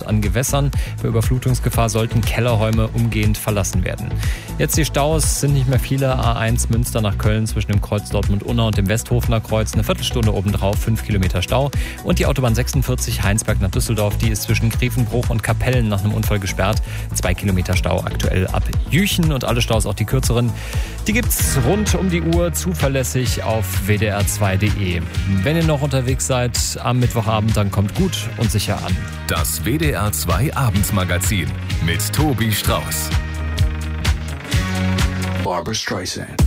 an Gewässern. Bei Überflutungsgefahr sollten Kellerräume umgehend verlassen werden. Jetzt die Staus sind nicht mehr viele. A1 Münster nach Köln zwischen dem Kreuz Dortmund-Unna und dem Westhofener Kreuz. Eine Viertelstunde obendrauf, 5 Kilometer Stau. Und die Autobahn 46 Heinsberg nach Düsseldorf, die ist zwischen Grevenbruch und Kapellen nach einem Unfall gesperrt. 2 Kilometer Stau aktuell ab Jüchen und alle Staus, auch die kürzeren, die gibt's rund um die Uhr zuverlässig auf wdr2.de. Wenn ihr noch unterwegs seid am Mittwochabend, dann kommt gut und sicher an. Das WDR 2 Abendsmagazin mit Tobi Strauß. Barbra Streisand.